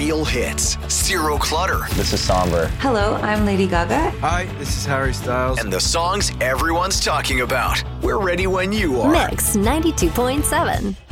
real hits, zero clutter, This is Somber. Hello, I'm Lady Gaga. Hi, this is Harry Styles. and the songs everyone's talking about. We're ready when you are. Mix 92.7.